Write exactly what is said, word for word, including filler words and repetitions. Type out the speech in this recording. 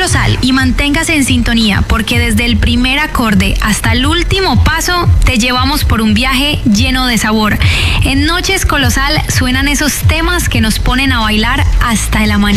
Colosal y manténgase en sintonía porque desde el primer acorde hasta el último paso te llevamos por un viaje lleno de sabor. En Noches Colosal suenan esos temas que nos ponen a bailar hasta el amanecer.